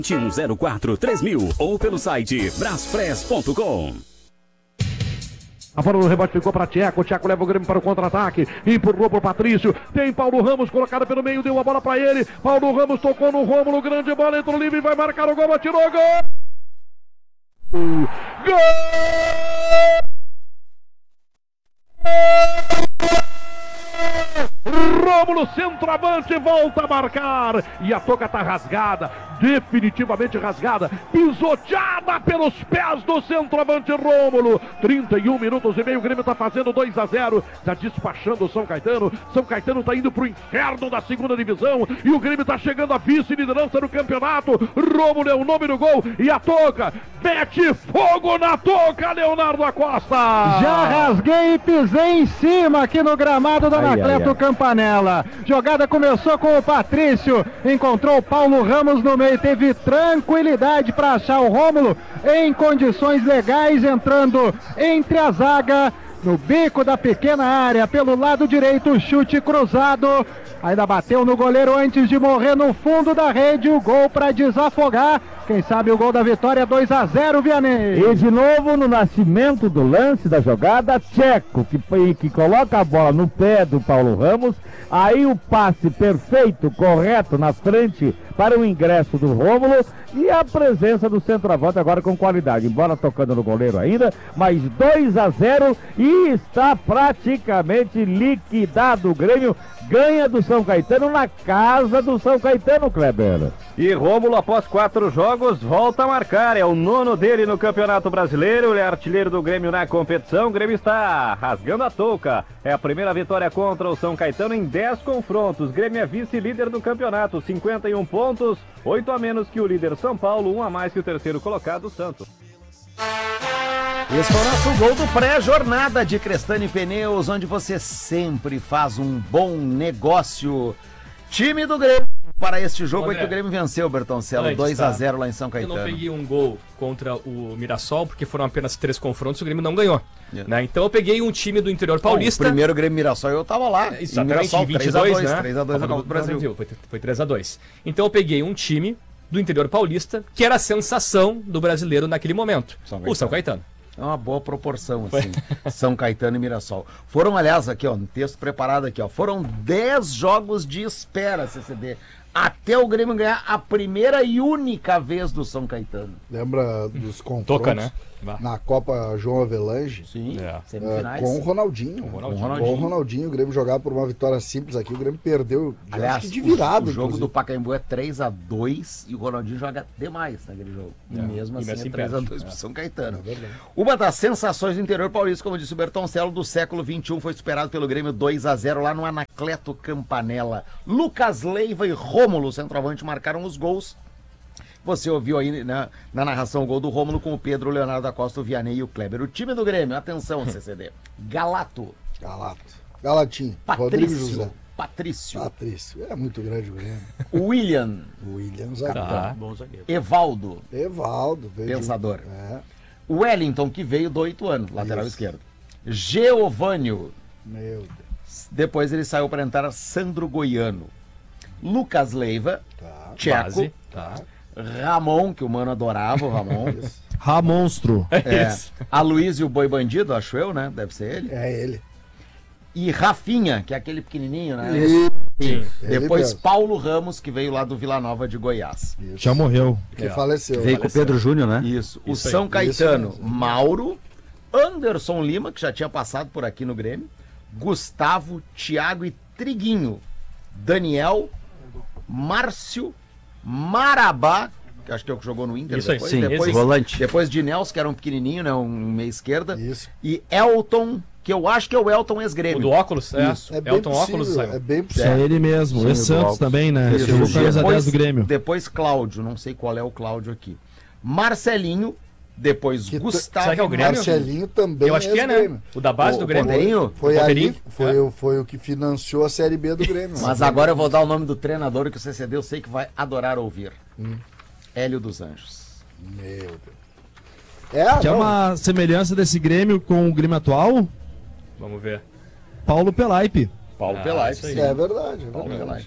2104-3000 ou pelo site braspress.com. A bola no rebote ficou para Tcheco. Tcheco leva o Grêmio para o contra-ataque. Empurrou para o Patrício. Tem Paulo Ramos colocado pelo meio. Deu a bola para ele. Paulo Ramos tocou no Rômulo. Grande bola. Entrou livre. Vai marcar o gol. Atirou. Gol! Gol! Rômulo, centroavante, volta a marcar. E a toca tá rasgada, definitivamente rasgada, pisoteada pelos pés do centroavante Rômulo. 31 minutos e meio, o Grêmio tá fazendo 2-0, tá despachando o São Caetano. São Caetano tá indo pro inferno da segunda divisão e o Grêmio tá chegando à vice-liderança do campeonato. Rômulo é o nome do gol e a toca mete fogo na toca, Leonardo Acosta. Já rasguei e pisei em cima aqui no gramado do Anacleto Campanella. Jogada começou com o Patrício, encontrou o Paulo Ramos no meio, teve tranquilidade para achar o Rômulo em condições legais, entrando entre a zaga, no bico da pequena área, pelo lado direito, chute cruzado, ainda bateu no goleiro antes de morrer no fundo da rede, o gol para desafogar, quem sabe o gol da vitória, 2-0, Vianney. E de novo no nascimento do lance da jogada, Tcheco, que coloca a bola no pé do Paulo Ramos, aí o passe perfeito, correto, na frente para o ingresso do Rômulo e a presença do centroavante agora com qualidade, embora tocando no goleiro ainda, mas 2-0 e está praticamente liquidado. O Grêmio ganha do São Caetano na casa do São Caetano, Kleber. E Rômulo, após 4 jogos, volta a marcar, é o 9º dele no Campeonato Brasileiro, ele é artilheiro do Grêmio na competição, o Grêmio está rasgando a touca, é a primeira vitória contra o São Caetano em 10 confrontos, Grêmio é vice-líder do campeonato, 51 pontos, 8 a menos que o líder São Paulo, 1 a mais que o terceiro colocado, Santos. Esse foi o nosso gol do pré-jornada de Crestani Pneus, onde você sempre faz um bom negócio. Time do Grêmio para este jogo, André, que o Grêmio venceu, Bertoncello, 2-0 lá em São Caetano. Eu não peguei um gol contra o Mirassol, porque foram apenas 3 confrontos e o Grêmio não ganhou. Né? Então eu peguei um time do interior paulista. O primeiro Grêmio Mirassol eu tava lá. Exatamente, em 22, né? 3-2 na Copa do Brasil. Foi 3-2. Então eu peguei um time do interior paulista, que era a sensação do brasileiro naquele momento, o São Caetano. É uma boa proporção, assim, São Caetano e Mirassol. Foram, aliás, aqui, ó, no texto preparado aqui, ó, foram 10 jogos de espera, CCD, até o Grêmio ganhar a primeira e única vez do São Caetano. Lembra dos confrontos? Toca, né? Na Copa João Avelange? Sim, semifinais. Com o Ronaldinho. Com o Ronaldinho, o Grêmio jogava por uma vitória simples aqui, o Grêmio perdeu, aliás, de virado. O jogo do Pacaembu é 3-2 e o Ronaldinho joga demais naquele jogo. E mesmo assim é 3-2 pro São Caetano. Uma das sensações do interior paulista, como disse o Bertoncello, do século XXI, foi superado pelo Grêmio 2-0 lá no Anacleto Campanella. Lucas Leiva e Rômulo, centroavante, marcaram os gols. Você ouviu aí, né, na narração o gol do Rômulo com o Pedro, o Leonardo da Costa, o Vianney e o Kleber. O time do Grêmio, atenção, CCD. Galatinho. Rodrigo José. Patrício. É muito grande o Grêmio. William, zagueiro. Bom zagueiro. Evaldo, pensador. Wellington, que veio do 8 anos, lateral esquerdo. Geovânio. Meu Deus. Depois ele saiu para entrar Sandro Goiano. Lucas Leiva. Tcheco. Ramon, que o mano adorava, o Ramon. Ramonstro. Aloysio Boi Bandido, acho eu, né? Deve ser ele. É ele. E Rafinha, que é aquele pequenininho, né? Sim. Depois Paulo Ramos, que veio lá do Vila Nova de Goiás. Isso. Já morreu. Que faleceu. Veio com o Pedro Júnior, né? Isso. O São Caetano, Mauro, Anderson Lima, que já tinha passado por aqui no Grêmio, Gustavo, Thiago e Triguinho, Daniel, Márcio, Marabá, que acho que é o que jogou no Inter. Isso depois, aí, sim, volante. Depois de Nelson, que era um pequenininho, né, um meia esquerda. Isso. E Elton, que eu acho que é o Elton ex-Grêmio. O do óculos? Isso. Elton óculos. É bem possível. É ele mesmo. O Santos também, né? Chegou camisa 10 do Grêmio. Depois Cláudio, não sei qual é o Cláudio aqui. Marcelinho, depois Gustavo. Será que é o Grêmio? Marcelinho também. Eu acho que é, né? O da base do Grêmio. Foi o que financiou a Série B do Grêmio. Mas agora eu vou dar o nome do treinador que o CCD eu sei que vai adorar ouvir. Hélio dos Anjos. Meu Deus. Quer uma semelhança desse Grêmio com o Grêmio atual? Vamos ver. Paulo Pelaipe. Pelaipe. É verdade. Paulo Pelaipe.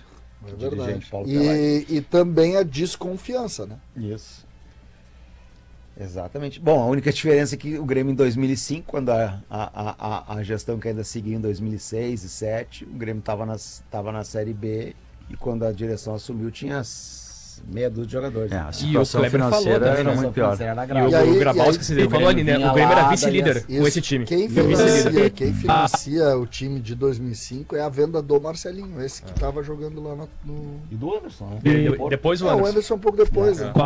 É dirigente verdade. Paulo Pelaipe. E também a desconfiança, né? Isso. Exatamente. Bom, a única diferença é que o Grêmio em 2005, quando a gestão que ainda seguia em 2006 e 2007, o Grêmio estava na Série B e quando a direção assumiu tinha meia dúzia de jogadores. A situação financeira era muito pior. E o Grabowski, você falou ali, né? O Grêmio era vice-líder com esse time. Quem financia o time de 2005 é a venda do Marcelinho, esse que estava jogando lá no... E do Anderson, né? Depois o Anderson. O Anderson um pouco depois, né?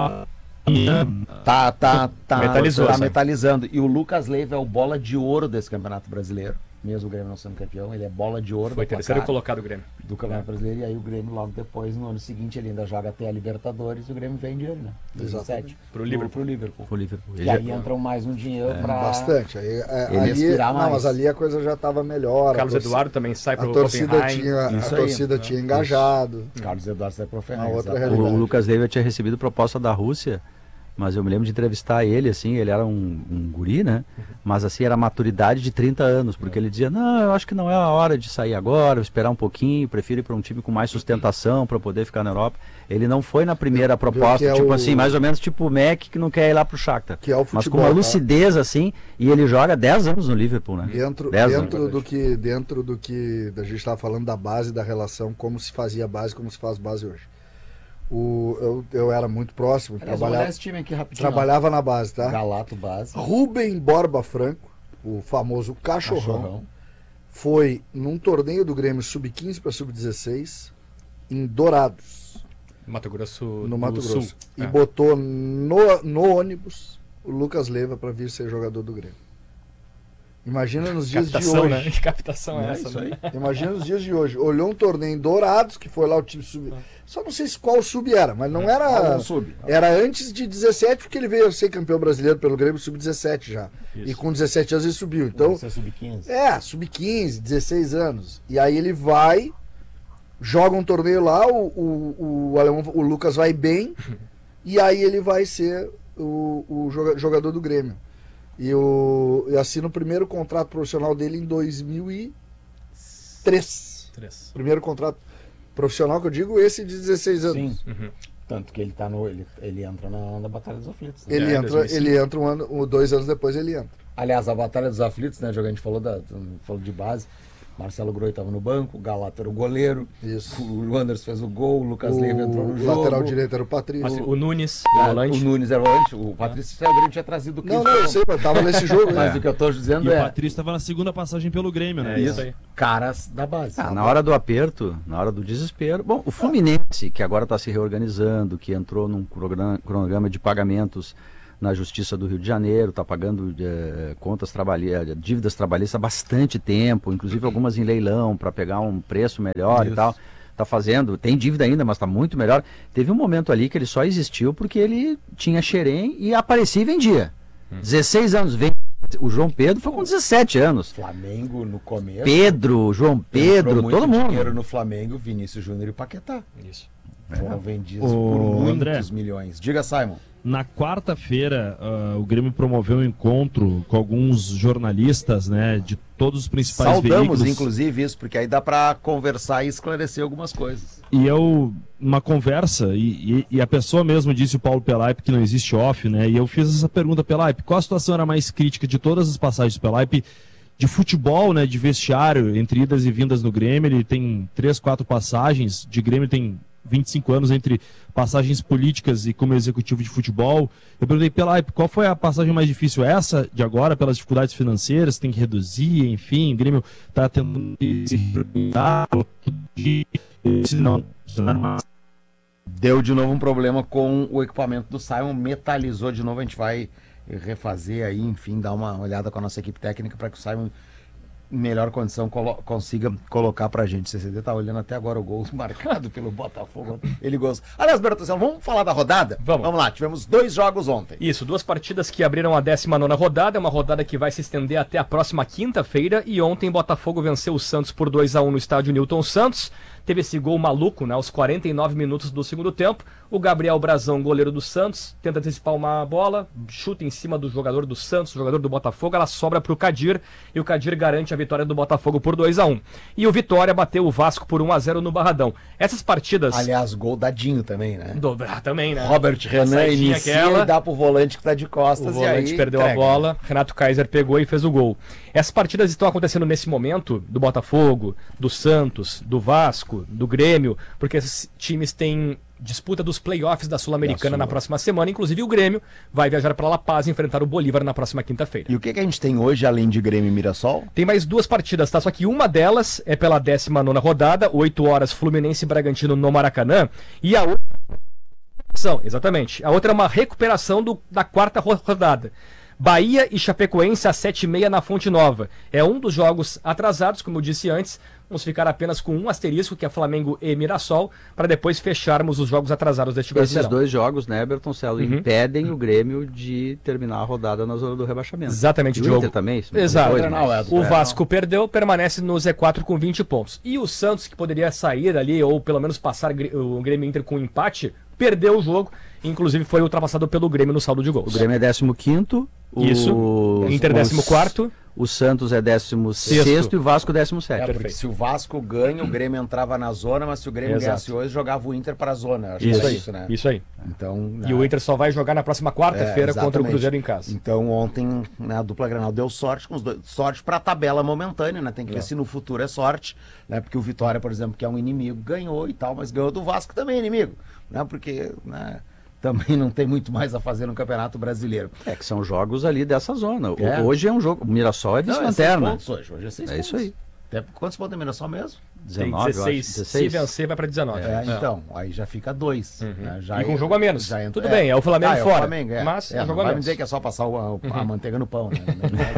Tá Metalizou, metalizando. E o Lucas Leiva é o bola de ouro desse Campeonato Brasileiro. Mesmo o Grêmio não sendo campeão, ele é bola de ouro. Foi terceiro colocado o Grêmio. Do Campeonato Brasileiro. E aí o Grêmio logo depois, no ano seguinte, ele ainda joga até a Libertadores e o Grêmio vende ele, né? 2007. Pro Liverpool. E aí entram mais um dinheiro pra... Bastante. Mas ali a coisa já estava melhor. Carlos Eduardo também sai pro Hoffenheim. A torcida tinha engajado. Carlos Eduardo sai pro Hoffenheim. O Lucas Leiva tinha recebido proposta da Rússia, mas eu me lembro de entrevistar ele, assim, ele era um guri, né? Mas assim, era a maturidade de 30 anos, porque ele dizia, não, eu acho que não é a hora de sair agora, vou esperar um pouquinho, prefiro ir para um time com mais sustentação para poder ficar na Europa. Ele não foi na primeira proposta, tipo assim, mais ou menos tipo o Mac que não quer ir lá pro Shakhtar. Que é o futebol, mas com uma lucidez, assim, e ele joga 10 anos no Liverpool, né? Dentro do que a gente estava falando da base, da relação, como se fazia base, como se faz base hoje. Eu era muito próximo, trabalhava na base, tá? Galato base. Rubem Borba Franco, o famoso cachorrão, foi num torneio do Grêmio sub-15 para sub-16 em Dourados, no Mato Grosso. Sul. E botou no ônibus o Lucas Leiva para vir ser jogador do Grêmio. Imagina nos dias de hoje. Né? Que captação é essa? Isso aí. Imagina nos dias de hoje. Olhou um torneio em Dourados, que foi lá o time sub. Só não sei qual sub era, mas não era. Era antes de 17, porque ele veio ser campeão brasileiro pelo Grêmio sub-17 já. Isso. E com 17 anos ele subiu. Então. Sub-15. Sub-15, 16 anos. E aí ele vai, joga um torneio lá, o Lucas vai bem, e aí ele vai ser o jogador do Grêmio. E assina o primeiro contrato profissional dele em 2003. Primeiro contrato profissional que eu digo, esse de 16 anos. Sim. Tanto que ele tá ele entra na Batalha dos Aflitos. Né? Ele entra 2 anos depois ele entra. Aliás, a Batalha dos Aflitos, né, a gente falou de base. Marcelo Groi estava no banco, o Galato era o goleiro. Isso. O Anderson fez o gol, o Lucas Leiva entrou no jogo. O lateral direito era o Patrício. O Nunes, o volante. O Nunes era o volante. O Patrício o Grêmio tinha trazido o Não, eu sei, mas tava nesse jogo. Mas o que eu tô dizendo o Patrício estava na segunda passagem pelo Grêmio, né? Isso aí. Caras da base. Na hora do aperto, na hora do desespero. Bom, o Fluminense, que agora está se reorganizando, que entrou num cronograma de pagamentos na Justiça do Rio de Janeiro, está pagando dívidas trabalhistas há bastante tempo, inclusive algumas em leilão para pegar um preço melhor e tal. Está fazendo, tem dívida ainda, mas está muito melhor. Teve um momento ali que ele só existiu porque ele tinha xerém e aparecia e vendia. 16 anos, o João Pedro foi com 17 anos. Flamengo no começo. João Pedro, todo mundo. Dinheiro no Flamengo, Vinícius Júnior e Paquetá. Isso. Foram vendidos por muitos milhões. Diga, Simon. Na quarta-feira, o Grêmio promoveu um encontro com alguns jornalistas, né, de todos os principais veículos. Inclusive, isso, porque aí dá para conversar e esclarecer algumas coisas. E uma conversa, e a pessoa mesmo disse, o Paulo Pelaipe, que não existe off, né, e eu fiz essa pergunta, Pelaipe, qual a situação era mais crítica de todas as passagens do Pelaipe, de futebol, né, de vestiário, entre idas e vindas no Grêmio? Ele tem 3, 4 passagens, de Grêmio tem 25 anos entre passagens políticas e como executivo de futebol. Eu perguntei, Pelaipe, qual foi a passagem mais difícil? Essa de agora, pelas dificuldades financeiras, tem que reduzir, enfim, o Grêmio está tentando se representar. Deu de novo um problema com o equipamento do Simon, metalizou de novo, a gente vai refazer aí, enfim, dar uma olhada com a nossa equipe técnica para que o Simon em melhor condição consiga colocar pra gente. O CCD tá olhando até agora o gol marcado pelo Botafogo. Ele gosta. Aliás, Bertocelo, vamos falar da rodada? Vamos lá, tivemos 2 jogos ontem. Isso, 2 partidas que abriram a 19ª rodada, é uma rodada que vai se estender até a próxima quinta-feira, e ontem Botafogo venceu o Santos por 2-1 no estádio Newton Santos. teve esse gol maluco, né, aos 49 minutos do segundo tempo. O Gabriel Brazão, goleiro do Santos, tenta antecipar uma bola, chuta em cima do jogador do Santos, jogador do Botafogo, ela sobra para o Kadir, e o Kadir garante a vitória do Botafogo por 2-1. E o Vitória bateu o Vasco por 1-0 no Barradão. Essas partidas... Aliás, gol dadinho também, né? Também, né? Robert Renan inicia e dá pro volante que tá de costas. O volante perdeu a bola, Renato Kaiser pegou e fez o gol. Essas partidas estão acontecendo nesse momento, do Botafogo, do Santos, do Vasco, do Grêmio, porque esses times têm disputa dos playoffs da Sul-Americana na próxima semana. Inclusive o Grêmio vai viajar para La Paz e enfrentar o Bolívar na próxima quinta-feira. E o que a gente tem hoje, além de Grêmio e Mirassol? Tem mais 2 partidas, tá? Só que uma delas é pela 19ª rodada, 8 horas, Fluminense e Bragantino no Maracanã, e a outra... Exatamente. A outra é uma recuperação da 4ª rodada. Bahia e Chapecoense às 7h30 na Fonte Nova. É um dos jogos atrasados, como eu disse antes. Vamos ficar apenas com um asterisco, que é Flamengo e Mirassol, para depois fecharmos os jogos atrasados deste Brasileirão. Esses 2 jogos, né, Bertoncello, impedem o Grêmio de terminar a rodada na zona do rebaixamento. Exatamente, Diogo. O Inter também? Exato. O Vasco perdeu, permanece no Z4 com 20 pontos. E o Santos, que poderia sair ali, ou pelo menos passar o Grêmio Inter com empate, perdeu o jogo, inclusive foi ultrapassado pelo Grêmio no saldo de gols. O Grêmio é 15º. Isso. Inter 14º. O Santos é 16º e o Vasco 17º. Porque se o Vasco ganha, o Grêmio entrava na zona, mas se o Grêmio ganhasse hoje, jogava o Inter para a zona. Acho isso, que é aí, isso, né? Isso aí. Então, e o Inter só vai jogar na próxima quarta-feira contra o Cruzeiro em casa. Então ontem, né, a dupla Grenal deu sorte, sorte para a tabela momentânea, né? Tem que ver se no futuro é sorte, né? Porque o Vitória, por exemplo, que é um inimigo, ganhou e tal, mas ganhou do Vasco também é inimigo, né? Porque, né, também não tem muito mais a fazer no Campeonato Brasileiro. É que são jogos ali dessa zona. Hoje é um jogo. O Mirassol é vice-lanterna. Hoje é 6 pontos. Isso aí. Quantos pontos tem Mirassol mesmo? 19, tem 16. Se vencer, vai para 19. Então, aí já fica 2. Né? E com um jogo a menos. Tudo bem, é o Flamengo fora. O Flamengo, mas é jogo a menos. Vai me dizer que é só passar a manteiga no pão, né?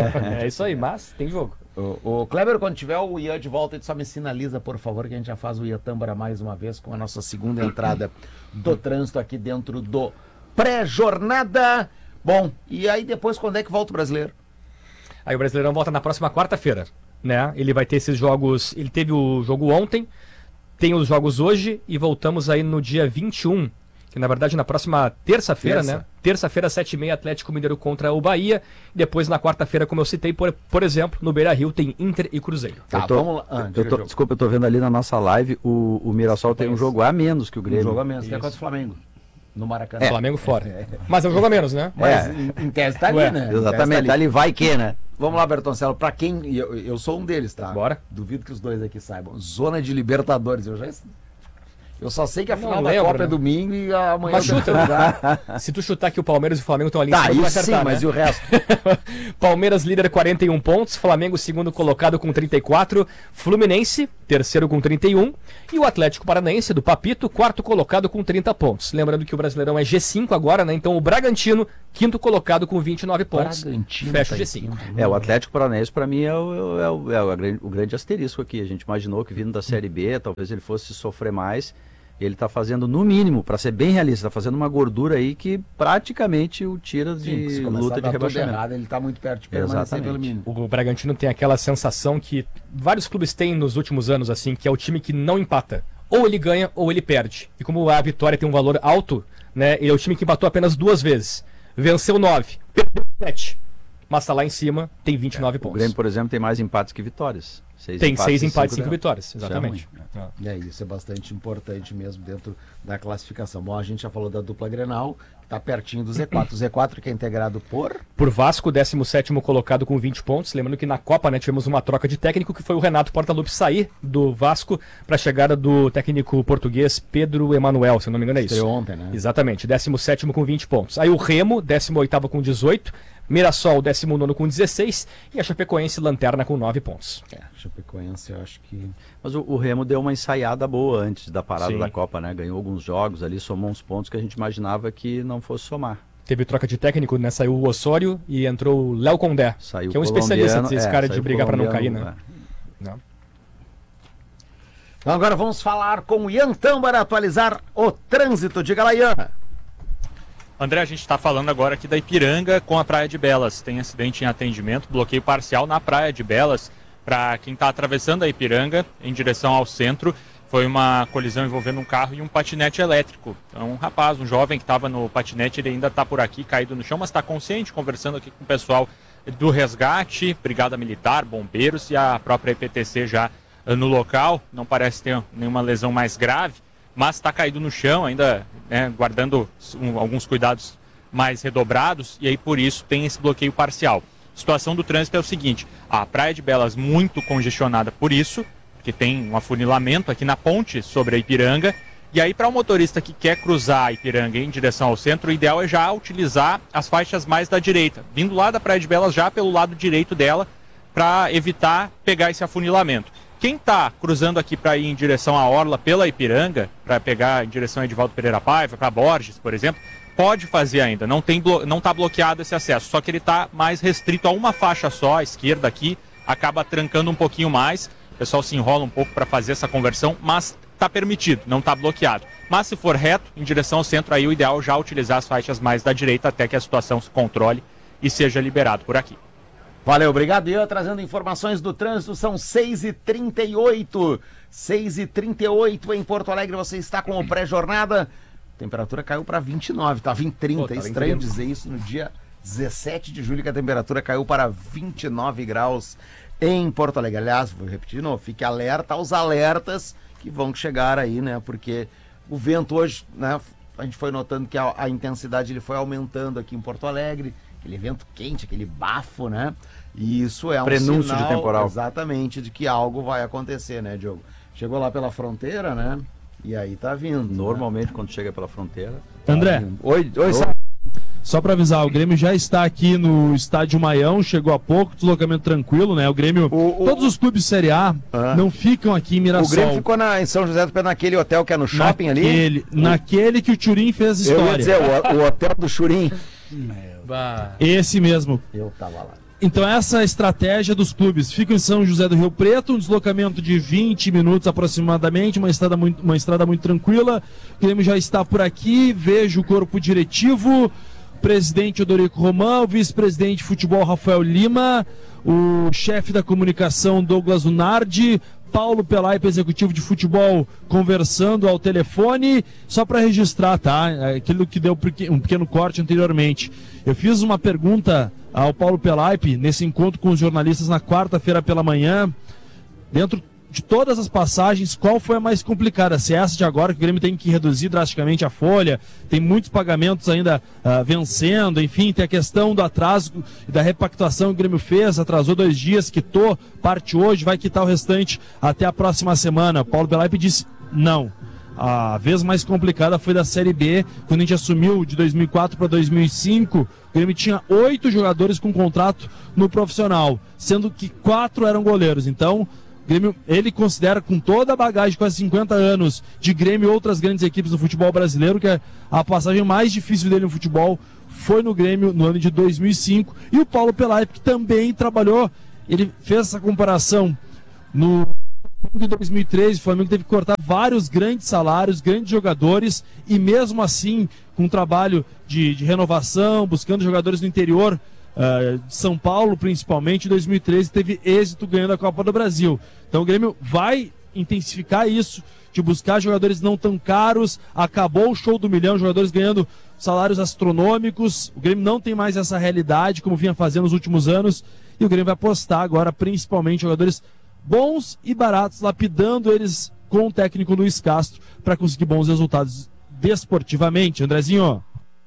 É isso aí, mas tem jogo. O Kleber, quando tiver o Ian de volta, ele só me sinaliza, por favor, que a gente já faz o Ian Tâmbara mais uma vez com a nossa segunda entrada do trânsito aqui dentro do pré-jornada. Bom, e aí depois quando é que volta o Brasileiro? Aí o Brasileirão volta na próxima quarta-feira, né? Ele vai ter esses jogos, ele teve o jogo ontem, tem os jogos hoje e voltamos aí no dia 21, que na verdade na próxima terça-feira, né? Terça-feira, 7h30, Atlético Mineiro contra o Bahia. Depois na quarta-feira, como eu citei, por exemplo, no Beira-Rio tem Inter e Cruzeiro. Tá, vamos lá. Desculpa, eu tô vendo ali na nossa live, o Mirassol tem um jogo a menos que o Grêmio. Um jogo a menos, que é contra o Flamengo. No Maracanã. Flamengo fora. Mas é um jogo a menos, né? Mas em tese tá ali, né? Exatamente, tá ali vai que, né? Vamos lá, Bertoncello, pra quem... Eu sou um deles, tá? Bora. Duvido que os dois aqui saibam. Zona de Libertadores, eu só sei que a final da lembro, Copa né? é domingo e amanhã... Mas chuta, se tu chutar que o Palmeiras e o Flamengo estão ali, tá, vai isso acertar, sim, mas né? e o resto? Palmeiras líder 41 pontos, Flamengo segundo colocado com 34, Fluminense terceiro com 31 e o Atlético Paranaense do Papito quarto colocado com 30 pontos. Lembrando que o Brasileirão é G5 agora, né? Então o Bragantino quinto colocado com 29 pontos. Bragantino fecha o G5. O Atlético Paranaense para mim é o grande asterisco aqui. A gente imaginou que vindo da Série B, talvez ele fosse sofrer mais. Ele está fazendo, no mínimo, para ser bem realista, está fazendo uma gordura aí que praticamente o tira de luta de rebaixamento. Errado, ele está muito perto de permanecer pelo mínimo. O Bragantino tem aquela sensação que vários clubes têm nos últimos anos, assim, que é o time que não empata. Ou ele ganha ou ele perde. E como a vitória tem um valor alto, né, ele é o time que empatou apenas 2 vezes. Venceu 9, perdeu 7. Mas está lá em cima, tem 29 pontos. O Grêmio, por exemplo, tem mais empates que vitórias. Tem 6 empates e 5 vitórias, exatamente. Isso é bastante importante mesmo dentro da classificação. Bom, a gente já falou da dupla Grenal, que está pertinho do Z4. O Z4 que é integrado por Vasco, 17º colocado com 20 pontos. Lembrando que na Copa, né, tivemos uma troca de técnico, que foi o Renato Portaluppi sair do Vasco para a chegada do técnico português Pedro Emanuel, se eu não me engano é isso. Estreou ontem, né? Exatamente, 17º com 20 pontos. Aí o Remo, 18º com 18, Mirassol, 19º com 16 e a Chapecoense lanterna com 9 pontos. Chapecoense, eu acho que... Mas o Remo deu uma ensaiada boa antes da parada da Copa, né? Ganhou alguns jogos ali, somou uns pontos que a gente imaginava que não fosse somar. Teve troca de técnico, né? Saiu o Osório e entrou o Léo Condé, que é um especialista desse cara de brigar para não cair, né? Não. Então agora vamos falar com o Ian Tâmbara, atualizar o trânsito. Diga lá, Ian. André, a gente está falando agora aqui da Ipiranga com a Praia de Belas. Tem acidente em atendimento, bloqueio parcial na Praia de Belas. Para quem está atravessando a Ipiranga em direção ao centro, Foi uma colisão envolvendo um carro e um patinete elétrico. Então, um rapaz, um jovem que estava no patinete, ele ainda está por aqui, caído no chão, mas está consciente, conversando aqui com o pessoal do resgate, Brigada Militar, bombeiros e a própria EPTC já no local. Não parece ter nenhuma lesão mais grave, mas está caído no chão, ainda guardando alguns cuidados mais redobrados, e aí por isso tem esse bloqueio parcial. A situação do trânsito é o seguinte: a Praia de Belas muito congestionada por isso, porque tem um afunilamento aqui na ponte sobre a Ipiranga, e aí para o motorista que quer cruzar a Ipiranga em direção ao centro, o ideal é já utilizar as faixas mais da direita, vindo lá da Praia de Belas já pelo lado direito dela, para evitar pegar esse afunilamento. Quem está cruzando aqui para ir em direção à Orla pela Ipiranga, para pegar em direção a Edivaldo Pereira Paiva, para Borges, por exemplo, pode fazer ainda, não está bloqueado esse acesso, só que ele está mais restrito a uma faixa só, à esquerda aqui, acaba trancando um pouquinho mais, o pessoal se enrola um pouco para fazer essa conversão, mas está permitido, não está bloqueado. Mas se for reto, em direção ao centro, aí o ideal é já utilizar as faixas mais da direita até que a situação se controle e seja liberado por aqui. Valeu, obrigado. E eu trazendo informações do trânsito, são 6h38. 6h38 em Porto Alegre, você está com o pré-jornada. A temperatura caiu para 29, estava em 30. Pô, estranho dizer isso no dia 17 de julho, que a temperatura caiu para 29 graus em Porto Alegre. Aliás, vou repetir de novo, fique alerta aos alertas que vão chegar aí, né? Porque o vento hoje, né? A gente foi notando que a intensidade ele foi aumentando aqui em Porto Alegre. Aquele vento quente, aquele bafo, né? E isso é um prenúncio sinal, de temporal. Exatamente, de que algo vai acontecer, né, Diogo? Chegou lá pela fronteira, né? E aí tá vindo. Normalmente, né? Quando chega pela fronteira... André. Oi, Só para avisar, o Grêmio já está aqui no Estádio Maião, chegou há pouco, deslocamento tranquilo, né? O Grêmio, todos os clubes de Série A não ficam aqui em Mirassol. O Grêmio ficou em São José do Pé, naquele hotel que é no shopping ali? Naquele que o Turim fez história. Eu ia dizer, o hotel do Turim. Esse mesmo. Eu tava lá. Então essa é a estratégia dos clubes. Fica em São José do Rio Preto, um deslocamento de 20 minutos aproximadamente, uma estrada muito tranquila. O Grêmio já está por aqui, vejo o corpo diretivo, presidente Odorico Romão, vice-presidente de futebol Rafael Lima, o chefe da comunicação Douglas Lunardi, Paulo Pelaipe, executivo de futebol, conversando ao telefone, só para registrar, tá? Aquilo que deu um pequeno corte anteriormente. Eu fiz uma pergunta ao Paulo Pelaipe nesse encontro com os jornalistas na quarta-feira pela manhã, dentro de todas as passagens, qual foi a mais complicada? Se é essa de agora, que o Grêmio tem que reduzir drasticamente a folha, tem muitos pagamentos ainda vencendo, enfim, tem a questão do atraso e da repactuação que o Grêmio fez, atrasou 2 dias, quitou parte hoje, vai quitar o restante até a próxima semana. Paulo Pelaipe disse não. A vez mais complicada foi da Série B, quando a gente assumiu de 2004 para 2005, o Grêmio tinha 8 jogadores com contrato no profissional, sendo que 4 eram goleiros. Então, Grêmio, ele considera, com toda a bagagem, quase 50 anos de Grêmio e outras grandes equipes do futebol brasileiro, que a passagem mais difícil dele no futebol foi no Grêmio no ano de 2005. E o Paulo Pelaipe, que também trabalhou, ele fez essa comparação no ano de 2013, o Flamengo teve que cortar vários grandes salários, grandes jogadores, e mesmo assim, com um trabalho de renovação, buscando jogadores no interior, de São Paulo principalmente, em 2013 teve êxito ganhando a Copa do Brasil. Então o Grêmio vai intensificar isso, de buscar jogadores não tão caros. Acabou o show do milhão, jogadores ganhando salários astronômicos. O Grêmio não tem mais essa realidade como vinha fazendo nos últimos anos, e o Grêmio vai apostar agora principalmente jogadores bons e baratos, lapidando eles com o técnico Luiz Castro para conseguir bons resultados desportivamente. Andrezinho,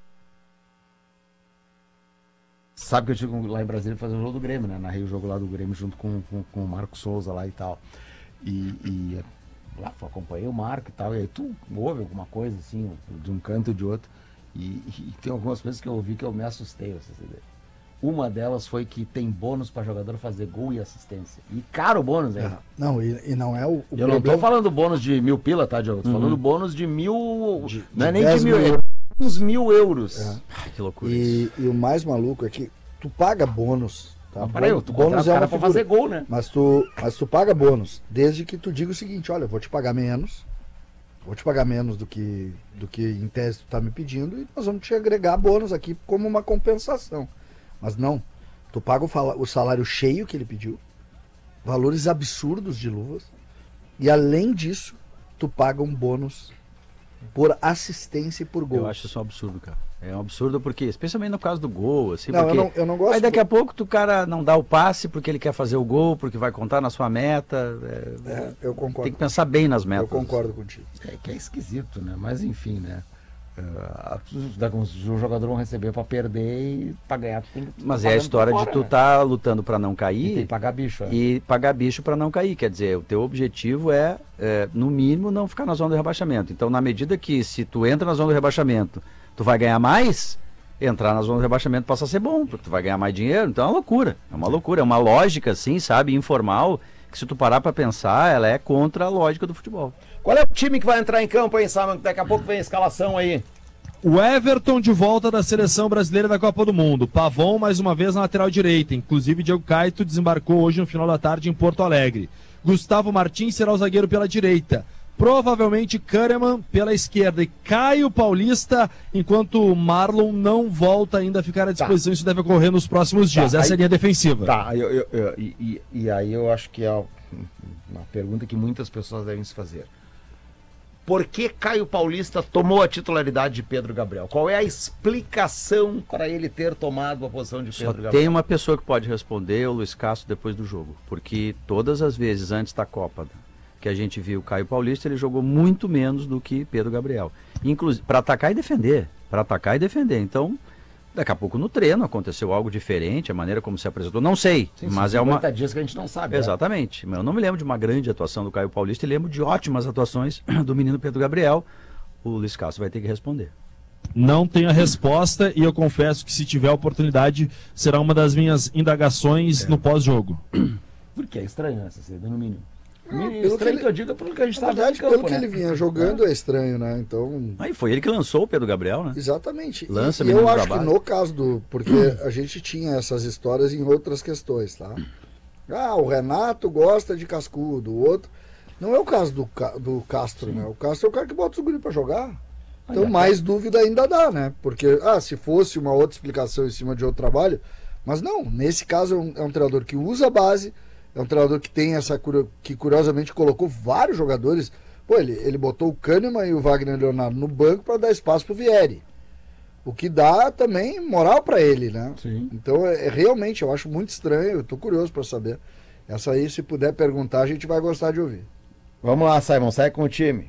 sabe que eu estive lá em Brasília fazer o jogo do Grêmio, né? Narrei o jogo lá do Grêmio junto com o Marco Souza lá e tal. E lá acompanhei o Marco e tal. E aí tu ouve alguma coisa assim, de um canto ou de outro. E tem algumas coisas que eu ouvi que eu me assustei. Uma delas foi que tem bônus para jogador fazer gol e assistência. E caro o bônus, né? Não, e não é o eu problema... não tô falando bônus de 1.000 pila, tá, Diogo? Tô falando bônus de 1.000... não é nem de 1.000 euros. Uns 1.000 euros. Que loucura. E o mais maluco é que tu paga bônus. Tá? Peraí, tu bônus é uma pra fazer gol, né? Mas tu paga bônus, desde que tu diga o seguinte: olha, eu vou te pagar menos do que em tese tu tá me pedindo, e nós vamos te agregar bônus aqui como uma compensação. Mas não, tu paga o salário cheio que ele pediu, valores absurdos de luvas, e além disso, tu paga um bônus por assistência e por gol. Eu acho isso um absurdo, cara. É um absurdo porque, especialmente no caso do gol, assim, Não, porque eu não gosto. aí daqui a pouco o cara não dá o passe porque ele quer fazer o gol, porque vai contar na sua meta. Eu concordo. Tem que pensar bem nas metas. Eu concordo contigo. Que é esquisito, né? Mas enfim, né? Os jogadores vão receber pra perder e pra ganhar tu tem que. Mas é a história de tu tá lutando pra não E cair tem que pagar bicho. e pagar bicho pra não cair. Quer dizer, o teu objetivo é, no mínimo, não ficar na zona do rebaixamento. Então, na medida que se tu entra na zona do rebaixamento, tu vai ganhar mais, entrar na zona do rebaixamento passa a ser bom, porque tu vai ganhar mais dinheiro. Então é uma loucura. É uma loucura. É uma lógica, assim, sabe, informal, que se tu parar pra pensar, ela é contra a lógica do futebol. Qual é o time que vai entrar em campo aí, Simon? Daqui a pouco vem a escalação aí. O Everton de volta da seleção brasileira da Copa do Mundo. Pavon mais uma vez na lateral direita. Inclusive, Diego Caetano desembarcou hoje no final da tarde em Porto Alegre. Gustavo Martins será o zagueiro pela direita. Provavelmente Kahneman pela esquerda e Caio Paulista, enquanto Marlon não volta ainda a ficar à disposição. Isso deve ocorrer nos próximos dias. Essa é a linha defensiva. Tá, e aí eu acho que é uma pergunta que muitas pessoas devem se fazer. Por que Caio Paulista tomou a titularidade de Pedro Gabriel? Qual é a explicação para ele ter tomado a posição de Pedro Gabriel? Tem uma pessoa que pode responder, o Luiz Castro, depois do jogo. Porque todas as vezes antes da Copa que a gente viu o Caio Paulista, ele jogou muito menos do que Pedro Gabriel. Inclusive, para atacar e defender. Então, daqui a pouco no treino aconteceu algo diferente, a maneira como se apresentou, não sei, mas é uma... 50 dias que a gente não sabe. Exatamente, mas eu não me lembro de uma grande atuação do Caio Paulista, e lembro de ótimas atuações do menino Pedro Gabriel. O Luiz Castro vai ter que responder. Não tenho a resposta e eu confesso que se tiver oportunidade será uma das minhas indagações no pós-jogo. Porque é estranho, né, Cecília, no mínimo. Estranho que eu digo é pelo que a gente Na verdade, pelo que ele vinha jogando é estranho, né? Então... Aí foi ele que lançou o Pedro Gabriel, né? Exatamente. Lança e eu acho que no caso porque a gente tinha essas histórias em outras questões, tá? O Renato gosta de cascudo, o outro... Não é o caso do Castro, né? O Castro é o cara que bota os guri pra jogar. Então mais dúvida ainda dá, né? Porque, se fosse uma outra explicação em cima de outro trabalho... Mas não, nesse caso é um treinador que usa a base... É um treinador que tem que curiosamente colocou vários jogadores. Pô, ele botou o Kahneman e o Wagner Leonardo no banco para dar espaço pro Vieri. O que dá também moral para ele, né? Sim. Então, realmente, eu acho muito estranho. Eu tô curioso para saber. Essa aí, se puder perguntar, a gente vai gostar de ouvir. Vamos lá, Simon, sai com o time.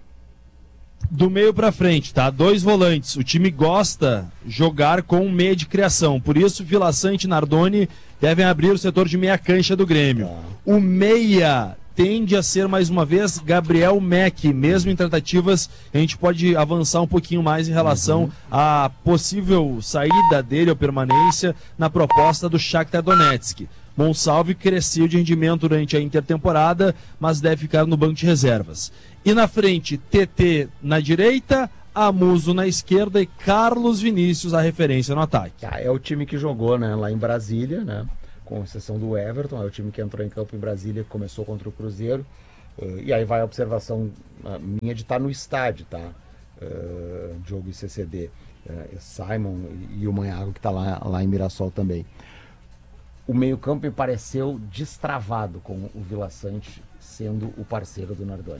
Do meio pra frente, tá? 2 volantes. O time gosta jogar com um meia de criação. Por isso, Vila Sante e Nardoni devem abrir o setor de meia cancha do Grêmio. O meia tende a ser, mais uma vez, Gabriel Mack. Mesmo em tratativas, a gente pode avançar um pouquinho mais em relação à possível saída dele ou permanência na proposta do Shakhtar Donetsk. Monsalve cresceu de rendimento durante a intertemporada, mas deve ficar no banco de reservas. E na frente, TT na direita, Amuso na esquerda e Carlos Vinícius a referência no ataque. É o time que jogou, né, lá em Brasília, né, com exceção do Everton, é o time que entrou em campo em Brasília, que começou contra o Cruzeiro. E aí vai a observação minha de estar no estádio, tá? Diogo e CCD, Simon e o Manhago que está lá em Mirassol também. O meio-campo me pareceu destravado com o Vila Sante sendo o parceiro do Nardoni.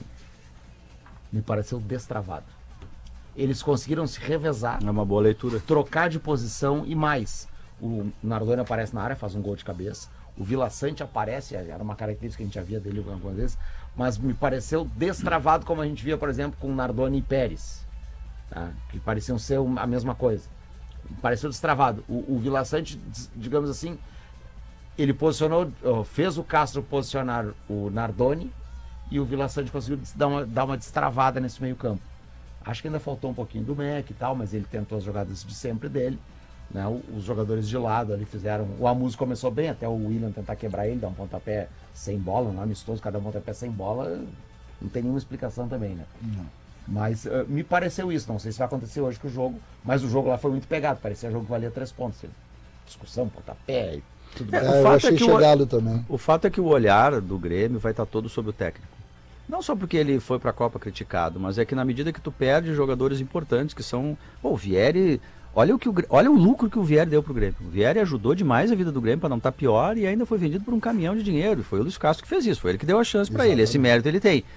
Me pareceu destravado. Eles conseguiram se revezar. É uma boa leitura. Trocar de posição e mais. O Nardoni aparece na área, faz um gol de cabeça. O Vila Sante aparece, era uma característica que a gente já via dele algumas vezes, mas me pareceu destravado como a gente via, por exemplo, com Nardoni e Pérez. Tá? Que pareciam ser a mesma coisa. Pareceu destravado. O Vila Sante, digamos assim, ele fez o Castro posicionar o Nardoni e o Vila Sante conseguiu dar uma destravada nesse meio campo. Acho que ainda faltou um pouquinho do Mack e tal, mas ele tentou as jogadas de sempre dele, né? Os jogadores de lado ali fizeram... O Amuso começou bem, até o William tentar quebrar ele, dar um pontapé sem bola, um amistoso, cada pontapé sem bola, não tem nenhuma explicação também, né? Não. Mas me pareceu isso, não sei se vai acontecer hoje com o jogo, mas o jogo lá foi muito pegado, parecia jogo que valia 3 pontos. Discussão, pontapé... eu achei chegado também. O fato é que o olhar do Grêmio vai estar todo sobre o técnico. Não só porque ele foi para a Copa criticado, mas é que na medida que tu perde jogadores importantes, que são... o Vieri... Olha o lucro que o Vieri deu pro Grêmio. O Vieri ajudou demais a vida do Grêmio para não estar pior e ainda foi vendido por um caminhão de dinheiro. E foi o Luiz Castro que fez isso, foi ele que deu a chance para ele. Esse mérito ele tem.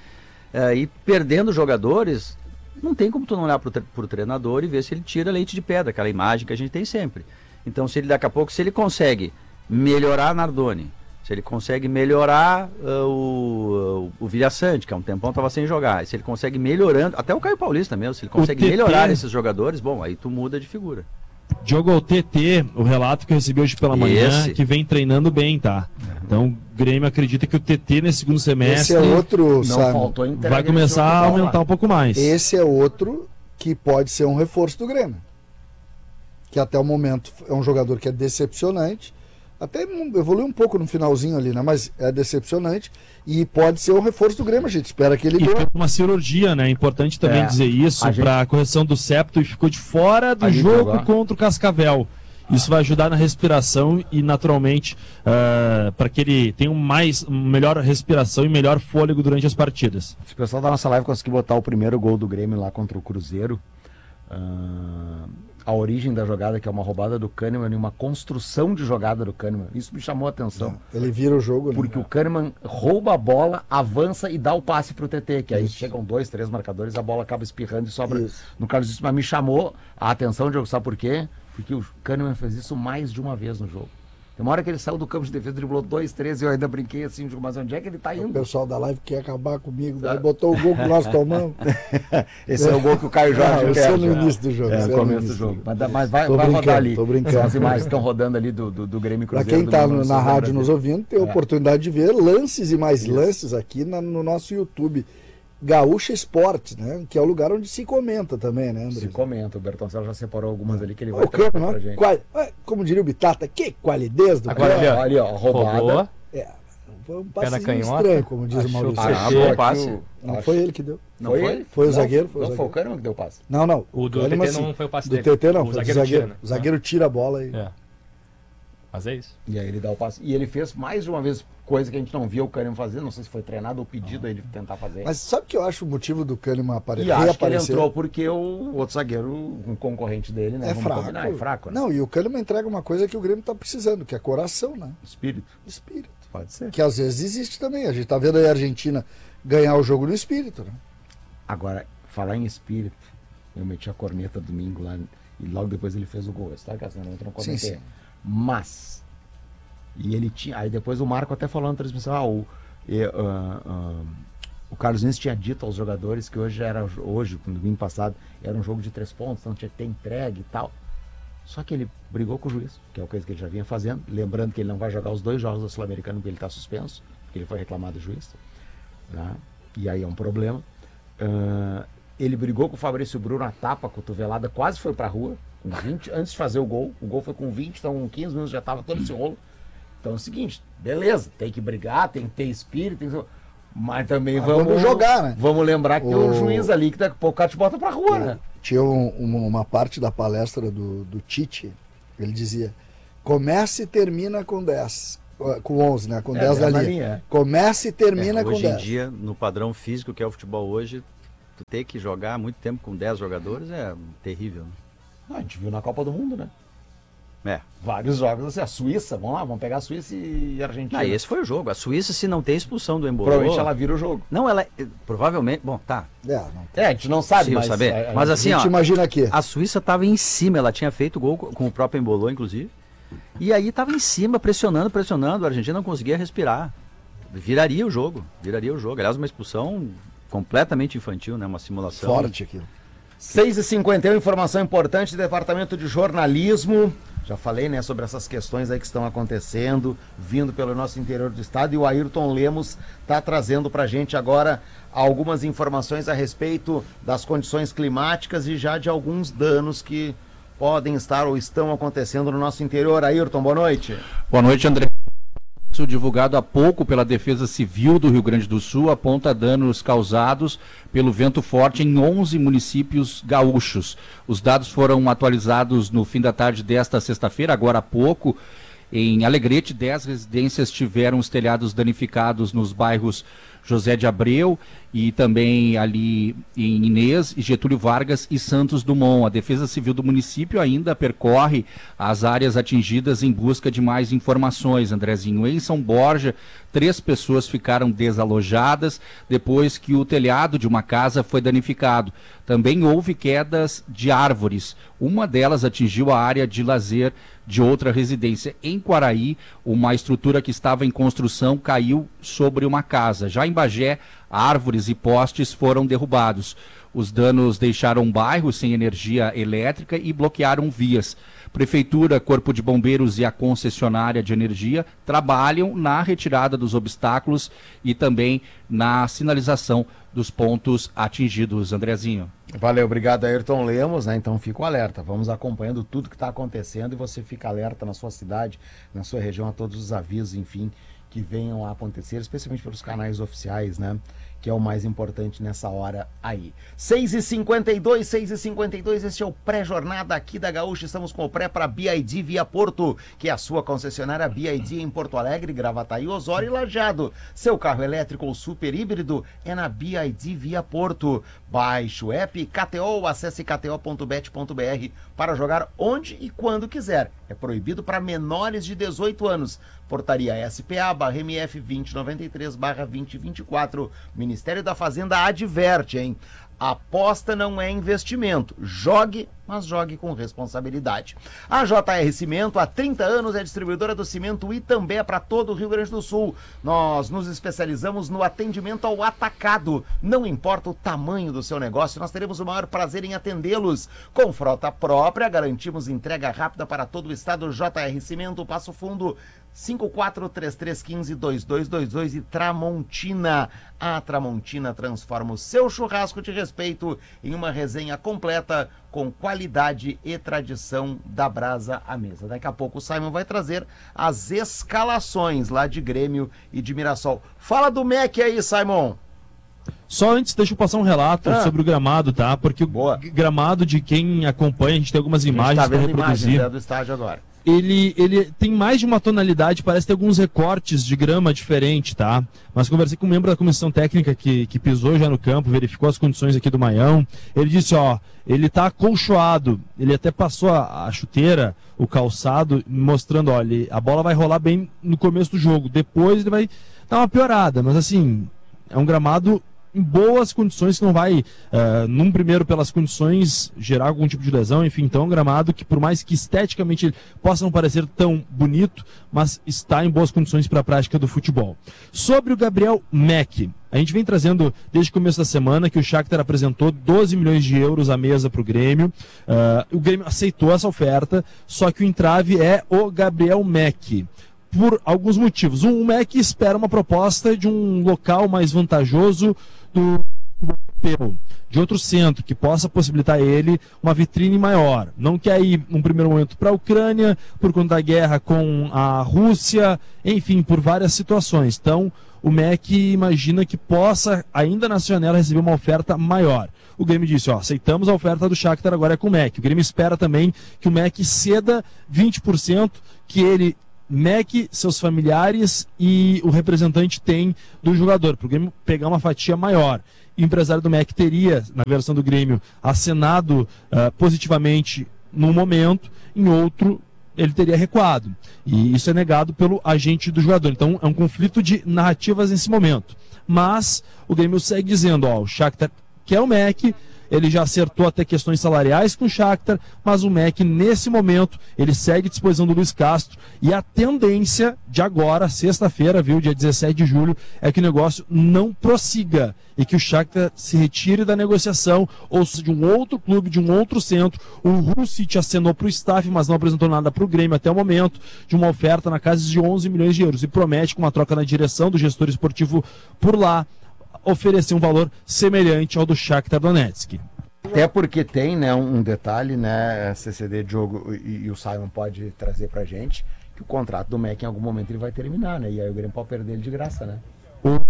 e perdendo jogadores, não tem como tu não olhar pro treinador e ver se ele tira leite de pedra, aquela imagem que a gente tem sempre. Então, se ele daqui a pouco, se ele consegue melhorar Nardoni, se ele consegue melhorar o Vilhaçante, que há um tempão estava sem jogar, se ele consegue melhorando, até o Caio Paulista mesmo, se ele consegue melhorar esses jogadores, bom, aí tu muda de figura. Diogo, o TT, o relato que eu recebi hoje pela manhã, que vem treinando bem, tá? Então o Grêmio acredita que o TT nesse segundo semestre vai começar a aumentar um pouco mais. Esse é outro que pode ser um reforço do Grêmio. Que até o momento é um jogador que é decepcionante. Até evoluiu um pouco no finalzinho ali, né? Mas é decepcionante e pode ser um reforço do Grêmio. A gente espera que ele fez uma cirurgia, né? É importante também dizer isso, para a correção do septo, e ficou de fora do jogo contra o Cascavel. Isso vai ajudar na respiração e, naturalmente, para que ele tenha melhor respiração e melhor fôlego durante as partidas. Se o pessoal da nossa live conseguir botar o primeiro gol do Grêmio lá contra o Cruzeiro, a origem da jogada, que é uma roubada do Kahneman e uma construção de jogada do Kahneman, isso me chamou a atenção. Ele vira o jogo, né? Porque o Kahneman rouba a bola, avança e dá o passe pro TT, que aí chegam 2, 3 marcadores, a bola acaba espirrando e sobra no Carlos Isso. Mas me chamou a atenção, Diogo, sabe por quê? Porque o Kahneman fez isso mais de uma vez no jogo. Tem uma hora que ele saiu do campo de defesa, driblou 2, 3 e eu ainda brinquei assim, digo, mas onde é que ele tá indo? O pessoal da live quer acabar comigo, daí botou o gol que nós tomamos. Esse é o gol que o Caio Jorge quer. No início do jogo. No começo do jogo. Mas vai rodar ali. Tô brincando. As imagens estão rodando ali do Grêmio Cruzeiro. Para quem tá na rádio nos ouvindo, tem a oportunidade de ver lances e mais lances aqui no nosso YouTube. Gaúcha Esportes, né? Que é o lugar onde se comenta também, né, André? Se comenta, o Bertoncello já separou algumas ali que ele vai trazer pra gente. Como diria o Bitata, que qualidez do cara. Ali, ó, roubada. Foi um passe estranho, como diz o Maurício. Passe. Não foi ele que deu. Não foi ele? Foi o zagueiro. Não foi o Kahneman que deu o passe. Não. O do TT não foi o passe dele. Do TT não, o foi zagueiro tira, né? O zagueiro tira a bola e... Mas é isso. E aí ele dá o passe. E ele fez mais de uma vez coisa que a gente não via o Kahneman fazer. Não sei se foi treinado ou pedido a ele tentar fazer. Mas sabe o que eu acho o motivo do Kahneman aparecer? E acho que ele entrou porque o outro zagueiro, um concorrente dele, né? É fraco. Né? Não, e o Kahneman entrega uma coisa que o Grêmio tá precisando, que é coração, né? Espírito. Pode ser. Que às vezes existe também. A gente tá vendo aí a Argentina ganhar o jogo no espírito, né? Agora, falar em espírito, eu meti a corneta domingo lá e logo depois ele fez o gol. Tá, não comentei. Sim. Mas, e ele tinha, aí depois o Marco até falou na transmissão, o Carlos Nunes tinha dito aos jogadores que hoje, no domingo passado, era um jogo de 3 pontos, então tinha que ter entregue e tal. Só que ele brigou com o juiz, que é uma coisa que ele já vinha fazendo, lembrando que ele não vai jogar os 2 jogos da Sul-Americana porque ele está suspenso, porque ele foi reclamado do juiz, né? E aí é um problema. Ele brigou com o Fabrício Bruno, a tapa, a cotovelada, quase foi pra rua, com 20, antes de fazer o gol foi com 20, então com 15 minutos já tava todo esse rolo. Então é o seguinte, beleza, tem que brigar, tem que ter espírito, mas também vamos jogar, né? Vamos lembrar que tem um juiz ali que daqui a pouco o cara te bota pra rua, né? Tinha uma parte da palestra do Tite, ele dizia, começa e termina com 10. Com 11, né? Com 10 da linha. Começa e termina com 10. Hoje em dia, no padrão físico que é o futebol hoje, tu ter que jogar muito tempo com 10 jogadores é terrível, né? A gente viu na Copa do Mundo, né? Vários jogos, assim, a Suíça, vamos pegar a Suíça e a Argentina. Esse foi o jogo. A Suíça, se não tem expulsão do Embolô... Provavelmente ela vira o jogo. Não, ela... Provavelmente... Bom, tá. A gente não sabe, mas... Mas assim, a gente imagina aqui. A Suíça estava em cima, ela tinha feito gol com o próprio Embolô, inclusive. E aí estava em cima, pressionando. A Argentina não conseguia respirar. Viraria o jogo. Aliás, uma expulsão completamente infantil, né? Uma simulação... Forte aquilo. 6h51, informação importante, Departamento de Jornalismo. Já falei, né, sobre essas questões aí que estão acontecendo, vindo pelo nosso interior do estado, e o Ayrton Lemos está trazendo para a gente agora algumas informações a respeito das condições climáticas e já de alguns danos que podem estar ou estão acontecendo no nosso interior. Ayrton, boa noite. Boa noite, André. Divulgado há pouco pela Defesa Civil do Rio Grande do Sul aponta danos causados pelo vento forte em 11 municípios gaúchos. Os dados foram atualizados no fim da tarde desta sexta-feira, agora há pouco. Em Alegrete, 10 residências tiveram os telhados danificados nos bairros José de Abreu e também ali em Inês, e Getúlio Vargas e Santos Dumont. A Defesa Civil do município ainda percorre as áreas atingidas em busca de mais informações, Andrezinho. Em São Borja, 3 pessoas ficaram desalojadas depois que o telhado de uma casa foi danificado. Também houve quedas de árvores. Uma delas atingiu a área de lazer de outra residência. Em Quaraí, uma estrutura que estava em construção caiu sobre uma casa. Já em Bagé, árvores e postes foram derrubados. Os danos deixaram bairros sem energia elétrica e bloquearam vias. Prefeitura, Corpo de Bombeiros e a concessionária de energia trabalham na retirada dos obstáculos e também na sinalização dos pontos atingidos. Andrezinho. Valeu, obrigado, Ayrton Lemos, né? Então fica o alerta, vamos acompanhando tudo que está acontecendo e você fica alerta na sua cidade, na sua região, a todos os avisos, enfim, que venham a acontecer, especialmente pelos canais oficiais, né? Que é o mais importante nessa hora aí. 6h52, este é o pré-jornada aqui da Gaúcha. Estamos com o pré para BYD Via Porto, que é a sua concessionária BYD em Porto Alegre, Gravataí, Osório e Lajeado. Seu carro elétrico ou super híbrido é na BYD Via Porto. Baixe o app KTO, acesse kto.bet.br para jogar onde e quando quiser. É proibido para menores de 18 anos. Portaria SPA/MF 2093/2024. Ministério da Fazenda adverte, hein? Aposta não é investimento. Jogue, mas jogue com responsabilidade. A JR Cimento, há 30 anos, é distribuidora do cimento Itambé para todo o Rio Grande do Sul. Nós nos especializamos no atendimento ao atacado. Não importa o tamanho do seu negócio, nós teremos o maior prazer em atendê-los. Com frota própria, garantimos entrega rápida para todo o estado. JR Cimento, Passo Fundo, 5433152222 e Tramontina. A Tramontina transforma o seu churrasco de respeito em uma resenha completa com qualidade e tradição da brasa à mesa. Daqui a pouco o Simon vai trazer as escalações lá de Grêmio e de Mirassol. Fala do MEC aí, Simon. Só antes, deixa eu passar um relato sobre o gramado, tá? Porque o gramado, de quem acompanha, a gente tem algumas imagens para reproduzir. Imagens, do estádio agora. Ele tem mais de uma tonalidade, parece ter alguns recortes de grama diferente, tá? Mas conversei com um membro da comissão técnica que pisou já no campo, verificou as condições aqui do Maião. Ele disse, ele tá acolchoado, ele até passou a chuteira, o calçado, mostrando, a bola vai rolar bem no começo do jogo. Depois ele vai dar uma piorada, mas assim, é um gramado em boas condições, que não vai, num primeiro, pelas condições, gerar algum tipo de lesão, enfim. Então é um gramado que, por mais que esteticamente ele possa não parecer tão bonito, mas está em boas condições para a prática do futebol. Sobre o Gabriel Mack, a gente vem trazendo desde o começo da semana que o Shakhtar apresentou 12 milhões de euros à mesa para o Grêmio. O Grêmio aceitou essa oferta, só que o entrave é o Gabriel Mack, por alguns motivos. O MEC espera uma proposta de um local mais vantajoso do europeu, de outro centro, que possa possibilitar a ele uma vitrine maior. Não quer ir, num primeiro momento, para a Ucrânia, por conta da guerra com a Rússia, enfim, por várias situações. Então, o MEC imagina que possa, ainda nessa janela, receber uma oferta maior. O Grêmio disse, aceitamos a oferta do Shakhtar, agora é com o MEC. O Grêmio espera também que o MEC ceda 20%, que ele, MEC, seus familiares e o representante tem do jogador, para o Grêmio pegar uma fatia maior. O empresário do MEC teria, na versão do Grêmio, acenado positivamente num momento, em outro ele teria recuado. E isso é negado pelo agente do jogador. Então é um conflito de narrativas nesse momento. Mas o Grêmio segue dizendo, o Shakhtar quer o MEC, ele já acertou até questões salariais com o Shakhtar, mas o MEC, nesse momento, ele segue à disposição do Luiz Castro, e a tendência de agora, sexta-feira, dia 17 de julho, é que o negócio não prossiga, e que o Shakhtar se retire da negociação, ou seja, de um outro clube, de um outro centro. O Rusic acenou para o staff, mas não apresentou nada para o Grêmio até o momento, de uma oferta na casa de 11 milhões de euros, e promete, com uma troca na direção do gestor esportivo por lá, oferecer um valor semelhante ao do Shakhtar Donetsk. Até porque tem, um detalhe, CCD, Diogo, e o Simon pode trazer pra gente, que o contrato do MEC em algum momento ele vai terminar, e aí o Grêmio pode perder ele de graça, O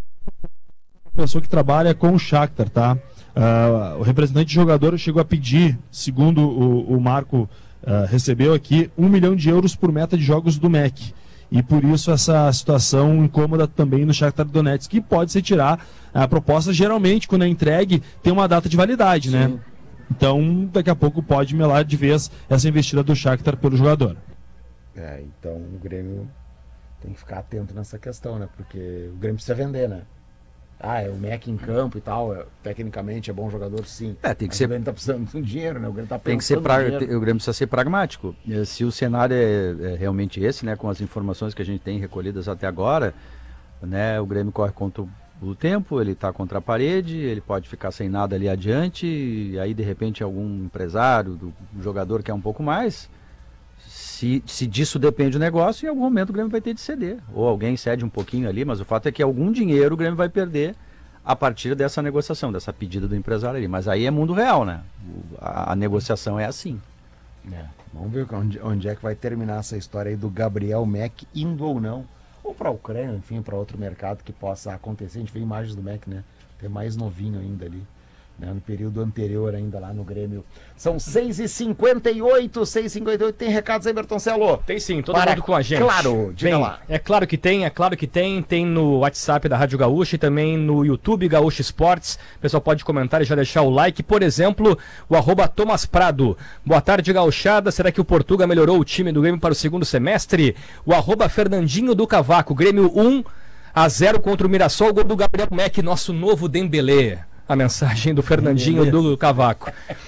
pessoa que trabalha com o Shakhtar, tá? O representante de jogador chegou a pedir, segundo o Marco recebeu aqui, 1 milhão de euros por meta de jogos do MEC. E por isso essa situação incômoda também no Shakhtar Donetsk, que pode se tirar a proposta, geralmente quando é entregue tem uma data de validade, né? Então daqui a pouco pode melar de vez essa investida do Shakhtar pelo jogador. Então o Grêmio tem que ficar atento nessa questão, né? Porque o Grêmio precisa vender, né? É o Mac em campo e tal, tecnicamente é bom jogador, sim. Tem que ser. O Grêmio tá precisando de dinheiro, né? O Grêmio tá Tem que ser o Grêmio precisa ser pragmático. Se o cenário é realmente esse, né, com as informações que a gente tem recolhidas até agora, né, o Grêmio corre contra o tempo, ele está contra a parede, ele pode ficar sem nada ali adiante, e aí de repente algum empresário do jogador quer um pouco mais. Se disso depende o negócio, em algum momento o Grêmio vai ter de ceder. Ou alguém cede um pouquinho ali, mas o fato é que algum dinheiro o Grêmio vai perder a partir dessa negociação, dessa pedida do empresário ali. Mas aí é mundo real, né? A negociação é assim. Vamos ver onde é que vai terminar essa história aí do Gabriel Mac indo ou não. Ou para a Ucrânia, enfim, para outro mercado que possa acontecer. A gente vê imagens do Mac, né? Tem mais novinho ainda ali. No período anterior ainda lá no Grêmio. São 6h58, 6h58. Tem recados aí, Bertoncello? Tem sim, todo mundo com a gente. Claro, diga lá. É claro que tem. Tem no WhatsApp da Rádio Gaúcha e também no YouTube Gaúcha Esportes. O pessoal pode comentar e já deixar o like. Por exemplo, o @Thomas Prado. Boa tarde, gauchada. Será que o Portuga melhorou o time do Grêmio para o segundo semestre? O @Fernandinho do Cavaco. Grêmio 1-0 contra o Mirassol. Gol do Gabriel Mac, nosso novo Dembélé. A mensagem do Fernandinho do Cavaco.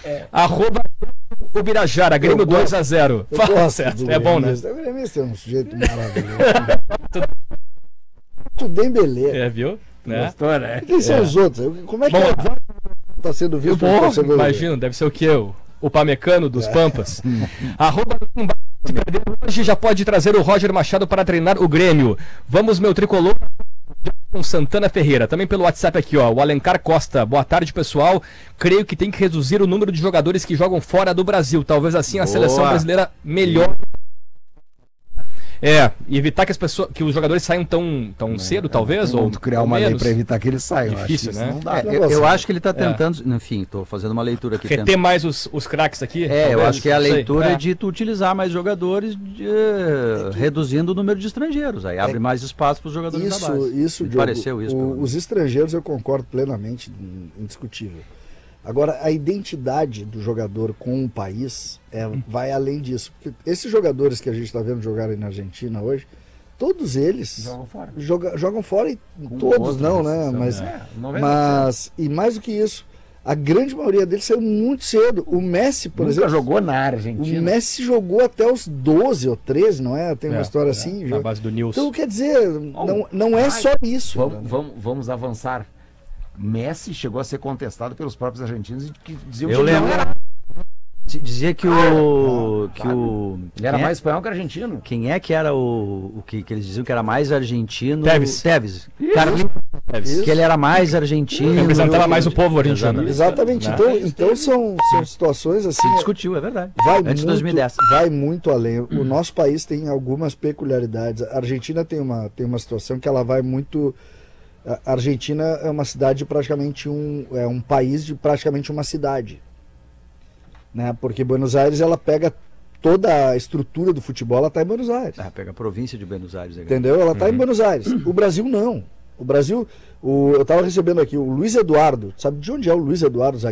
@o Birajara, Grêmio 2-0. Fala certo, é bom, né? O gremista é um sujeito maravilhoso. O Dembélé. Viu? Gostou, né? Quem são os outros? Como é que está sendo visto? Imagino, deve ser o quê? O Pamecano dos Pampas. Hoje já pode trazer o Roger Machado para treinar o Grêmio. Vamos, meu tricolor. Com Santana Ferreira, também pelo WhatsApp aqui, o Alencar Costa. Boa tarde, pessoal. Creio que tem que reduzir o número de jogadores que jogam fora do Brasil. Talvez assim a seleção brasileira melhore. E evitar que os jogadores saiam tão cedo, talvez, ou criar uma lei para evitar que eles saiam. Difícil, né? Não dá. Eu acho que ele está tentando, enfim, estou fazendo uma leitura aqui. Ter mais os craques aqui? Eu acho que a leitura é de tu utilizar mais jogadores, reduzindo o número de estrangeiros. Aí abre mais espaço para os jogadores da base. Isso, Diogo, pareceu isso. Os estrangeiros eu concordo plenamente, indiscutível. Agora, a identidade do jogador com o país vai além disso. Porque esses jogadores que a gente está vendo jogar aí na Argentina hoje, todos eles jogam fora e todos não, né? Mas, e mais do que isso, a grande maioria deles saiu muito cedo. O Messi, por exemplo... jogou na Argentina. O Messi jogou até os 12 ou 13, não é? Tem uma história assim. Na base do Nilson. Então, quer dizer, não é só isso. Vamos avançar. Messi chegou a ser contestado pelos próprios argentinos que diziam que não era. Dizia que ele era mais espanhol que argentino. Quem é que era o que eles diziam que era mais argentino? Teves. Carlinhos Teves. Que ele era mais argentino. Representava mais o povo argentino. Exatamente. Então são situações assim. Se discutiu, é verdade. Antes de 2010. Vai muito além. O nosso país tem algumas peculiaridades. A Argentina tem uma situação que ela vai muito... A Argentina é uma cidade praticamente um país de praticamente uma cidade, né? Porque Buenos Aires ela pega toda a estrutura do futebol, ela está em Buenos Aires. Pega a província de Buenos Aires. Entendeu? Ela está em Buenos Aires. O Brasil não. O Brasil, eu estava recebendo aqui o Luiz Eduardo. Sabe de onde é o Luiz Eduardo?